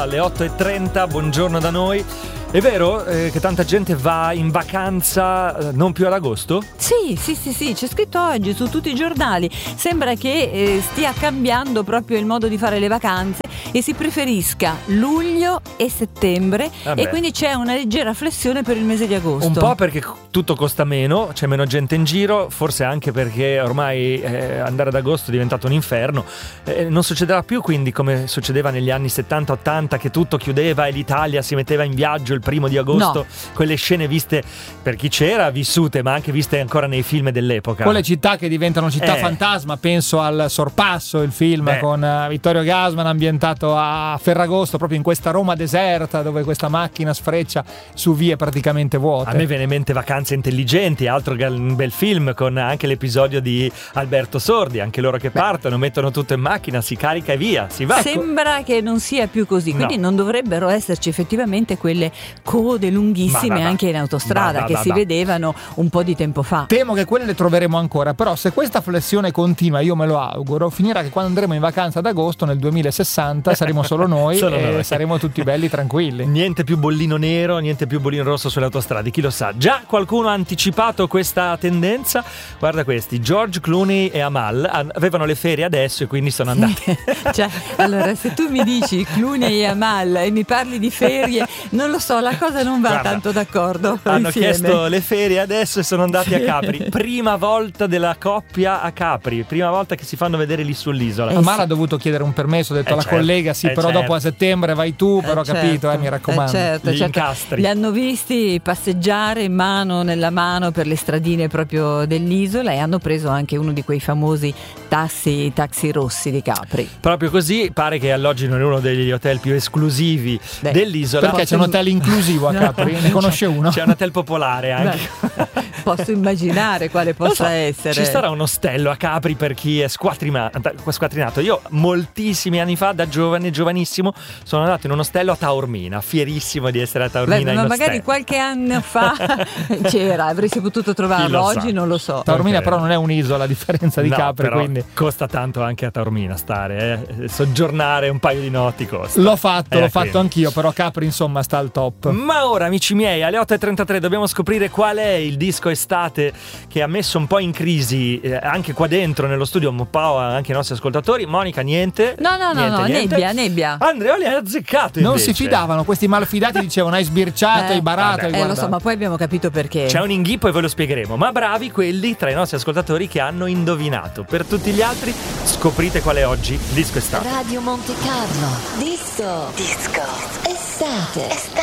alle 8:30, buongiorno da noi. È vero che tanta gente va in vacanza non più ad agosto? Sì, c'è scritto oggi su tutti i giornali. Sembra che stia cambiando proprio il modo di fare le vacanze e si preferisca luglio e settembre e quindi c'è una leggera flessione per il mese di agosto. Un po' perché tutto costa meno, c'è meno gente in giro, forse anche perché ormai andare ad agosto è diventato un inferno. Non succederà più quindi come succedeva negli anni 70-80 che tutto chiudeva e l'Italia si metteva in viaggio il 1° di agosto, no. Quelle scene viste per chi c'era, vissute, ma anche viste ancora nei film dell'epoca. Quelle città che diventano città fantasma, penso al Sorpasso, il film con Vittorio Gassman ambientato a Ferragosto, proprio in questa Roma deserta dove questa macchina sfreccia su vie praticamente vuote. A me viene in mente Vacanze intelligenti, altro che un bel film con anche l'episodio di Alberto Sordi, anche loro che partono, mettono tutto in macchina, si carica e via, si va. Sembra che non sia più così, quindi non dovrebbero esserci effettivamente quelle code lunghissime anche in autostrada che si vedevano un po' di tempo fa. Temo che quelle le troveremo ancora, però se questa flessione continua, io me lo auguro, finirà che quando andremo in vacanza ad agosto nel 2060 saremo solo noi saremo tutti belli tranquilli. Niente più bollino nero, niente più bollino rosso sulle autostrade, chi lo sa. Già qualcuno ha anticipato questa tendenza. Guarda questi, George Clooney e Amal avevano le ferie adesso e quindi sono andati. Cioè, allora se tu mi dici Clooney e Amal e mi parli di ferie, non lo so, la cosa non va tanto d'accordo. Hanno insieme. chiesto le ferie adesso e sono andati a Capri. Prima volta della coppia a Capri, prima volta che si fanno vedere lì sull'isola. Amal ha dovuto chiedere un permesso, ha detto alla collega però dopo a settembre vai tu, però capito, mi raccomando. Certo. Li hanno visti passeggiare nella mano per le stradine proprio dell'isola e hanno preso anche uno di quei famosi taxi rossi di Capri. Proprio così, pare che alloggino in uno degli hotel più esclusivi dell'isola. Perché c'è un hotel inclusivo a Capri? Ne conosce uno? C'è un hotel popolare anche. Posso immaginare quale possa essere. Ci sarà un ostello a Capri per chi è squattrinato. Io moltissimi anni fa, da giovanissimo, sono andato in un ostello a Taormina, fierissimo di essere a Taormina. Ma magari qualche anno fa c'era, avresti potuto trovarlo, oggi non lo so. Taormina però non è un'isola a differenza di Capri, quindi costa tanto anche a Taormina stare, soggiornare un paio di notti costa. L'ho fatto anch'io, però Capri insomma sta al top. Ma ora amici miei, alle 8:33 dobbiamo scoprire qual è il disco estate che ha messo un po' in crisi anche qua dentro nello studio, un po' anche i nostri ascoltatori. Monica, niente? No, nebbia. Andrea li ha azzeccato invece. Non si fidavano, questi malfidati dicevano hai sbirciato, hai barato, lo so, ma poi abbiamo capito perché. C'è un inghippo e ve lo spiegheremo, ma bravi quelli tra i nostri ascoltatori che hanno indovinato. Per tutti gli altri scoprite qual è oggi il disco estate. Radio Monte Carlo, disco estate.